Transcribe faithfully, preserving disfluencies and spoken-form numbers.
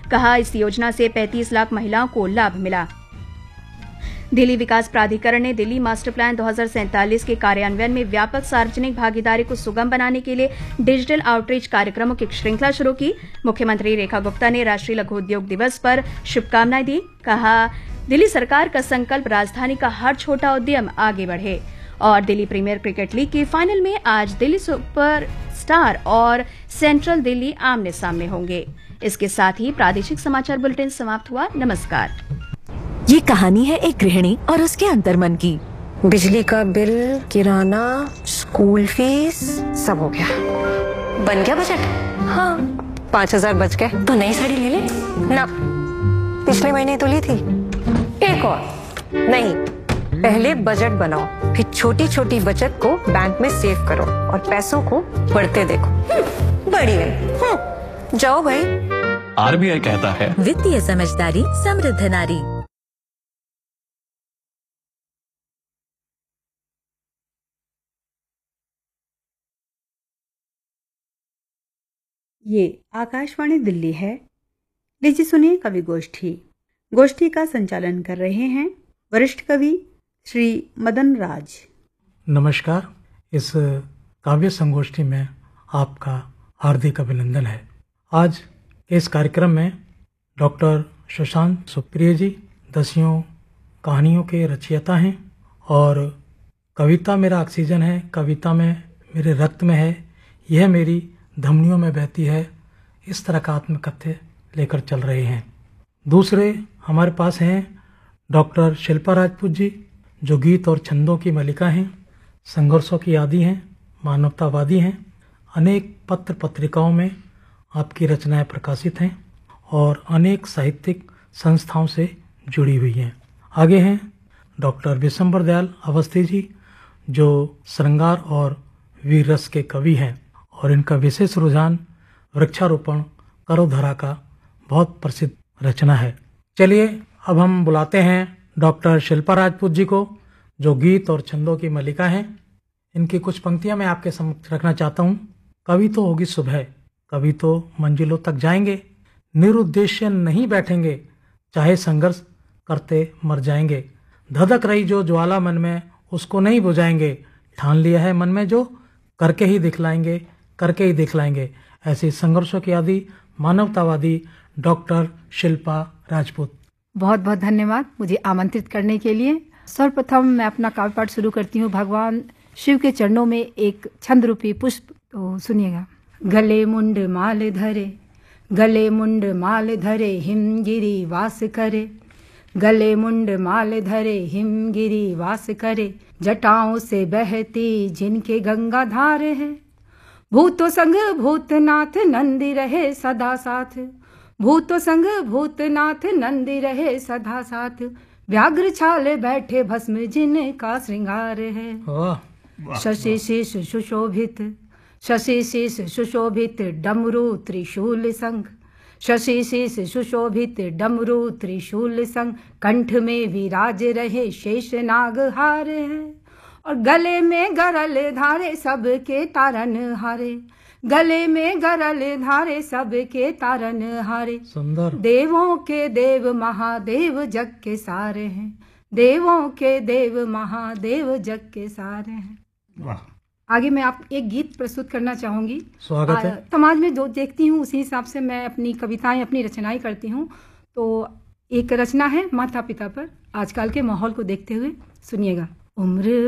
कहा, इस योजना से पैंतीस लाख महिलाओं को लाभ मिला। दिल्ली विकास प्राधिकरण ने दिल्ली मास्टर प्लान दो हज़ार सैंतालीस के कार्यान्वयन में व्यापक सार्वजनिक भागीदारी को सुगम बनाने के लिए डिजिटल आउटरीच कार्यक्रमों की श्रृंखला शुरू की। मुख्यमंत्री रेखा गुप्ता ने राष्ट्रीय लघु उद्योग दिवस पर शुभकामनाएं दी। कहा, दिल्ली सरकार का संकल्प राजधानी का हर छोटा उद्यम आगे बढ़े। और दिल्ली प्रीमियर क्रिकेट लीग के फाइनल में आज दिल्ली सुपर स्टार और सेंट्रल दिल्ली आमने सामने होंगे। इसके साथ ही प्रादेशिक समाचार बुलेटिन समाप्त हुआ। नमस्कार। ये कहानी है एक गृहिणी और उसके अंतर्मन की। बिजली का बिल, किराना, स्कूल फीस, सब हो गया। बन गया बजट? हाँ, पाँच हजार बच गए। तो नई साड़ी ले ले ना, पिछले महीने तो ली थी। एक और नहीं, पहले बजट बनाओ, फिर छोटी छोटी बचत को बैंक में सेव करो और पैसों को बढ़ते देखो। बढ़ी गई। जाओ भाई। आरबीआई कहता है, वित्तीय समझदारी समृद्ध नारी। ये आकाशवाणी दिल्ली है। लीजिए सुनिए कवि गोष्ठी। गोष्ठी का संचालन कर रहे हैं वरिष्ठ कवि श्री मदन राज। नमस्कार। इस काव्य संगोष्ठी में आपका हार्दिक अभिनंदन है। आज इस कार्यक्रम में डॉक्टर सुशांत सुप्रिय जी दसियों कहानियों के रचयिता हैं और कविता मेरा ऑक्सीजन है, कविता में मेरे रक्त में है, यह मेरी धमनियों में बहती है, इस तरह का आत्मकथ्य लेकर चल रहे हैं। दूसरे हमारे पास हैं डॉक्टर शिल्पा राजपूत जी, जो गीत और छंदों की मलिका हैं, संघर्षों की आदी हैं, मानवतावादी हैं। अनेक पत्र पत्रिकाओं में आपकी रचनाएं प्रकाशित हैं और अनेक साहित्यिक संस्थाओं से जुड़ी हुई हैं। आगे हैं डॉक्टर विशंबर दयाल अवस्थी जी, जो श्रृंगार और वीर रस के कवि हैं और इनका विशेष रुझान वृक्षारोपण करोधरा का बहुत प्रसिद्ध रचना है। चलिए अब हम बुलाते हैं डॉक्टर शिल्पा राजपूत जी को, जो गीत और छंदों की मलिका हैं। इनकी कुछ पंक्तियां मैं आपके समक्ष रखना चाहता हूँ। कभी तो होगी सुबह, कभी तो मंजिलों तक जाएंगे, निरुद्देश्य नहीं बैठेंगे, चाहे संघर्ष करते मर जाएंगे। धधक रही जो ज्वाला मन में, उसको नहीं बुझाएंगे, ठान लिया है मन में जो, करके ही दिखलाएंगे, करके ही दिखलाएंगे। ऐसे संघर्षों की आदि मानवतावादी डॉक्टर शिल्पा राजपूत। बहुत बहुत धन्यवाद मुझे आमंत्रित करने के लिए। सर्वप्रथम मैं अपना काव्य पाठ शुरू करती हूँ भगवान शिव के चरणों में एक छंद रूपी पुष्प। तो सुनिएगा। गले मुंड माल धरे, गले मुंड माल धरे, हिमगिरी वास करे, गले मुंड माल धरे, हिमगिरी वास करे, जटाओं से बहती जिनके गंगा धार है। भूतो संग भूतनाथ नंदी रहे सदा साथ, भूतो संग भूतनाथ नंदी रहे सदा साथ, व्याघ्र छाले बैठे भस्म जिनका श्रृंगार है। शशि शीश सुशोभित, शशि शीश सुशोभित डमरू त्रिशूल संग, शशि शीश सुशोभित डमरू त्रिशूल संग, कंठ में विराज रहे शेष नाग हार है, और गले में गरल धारे सबके तारन हारे, गले में गरल धारे सबके तारन हारे। सुंदर। देवों के देव महादेव जग के सारे हैं, देवों के देव महादेव जग के सारे हैं। वाह। आगे मैं आप एक गीत प्रस्तुत करना चाहूंगी। स्वागत है। समाज में जो देखती हूँ उसी हिसाब से मैं अपनी कविताएं, अपनी रचनाएं करती हूँ। तो एक रचना है माता पिता पर, आजकल के माहौल को देखते हुए। सुनिएगा। उम्र